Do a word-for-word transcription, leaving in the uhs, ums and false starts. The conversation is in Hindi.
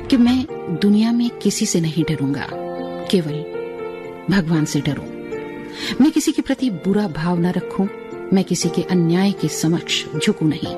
कि मैं दुनिया में किसी से नहीं डरूंगा, केवल भगवान से डरूं। मैं किसी के प्रति बुरा भाव न रखूं, मैं किसी के अन्याय के समक्ष झुकूं नहीं।